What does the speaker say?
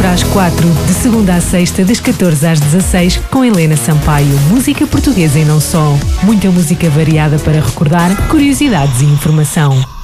para as 4, de segunda à sexta, das 14 às 16, com Helena Sampaio. Música portuguesa e não só. Muita música variada para recordar, curiosidades e informação.